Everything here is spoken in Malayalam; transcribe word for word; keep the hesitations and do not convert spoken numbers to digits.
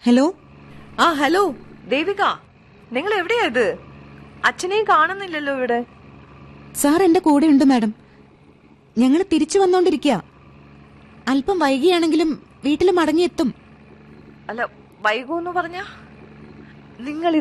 ഹലോ. ആ ഹലോ ദേവിക, നിങ്ങൾ എവിടെയാ ഇത്? അച്ഛനെയും കാണുന്നില്ലല്ലോ ഇവിടെ. സാർ എന്റെ കൂടെ ഉണ്ട് മാഡം. ഞങ്ങൾ തിരിച്ചു വന്നോണ്ടിരിക്കുക. അല്പം വൈകിയാണെങ്കിലും വീട്ടിൽ മടങ്ങിയെത്തും. അല്ല, വൈകൂന്ന് പറഞ്ഞ നിങ്ങൾ